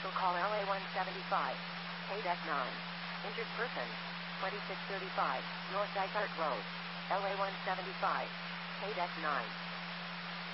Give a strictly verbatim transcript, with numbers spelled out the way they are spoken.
Vehicle call L A one seventy-five. K nine. Injured person. twenty-six thirty-five. North Dysart Road. L A one seventy-five. K nine.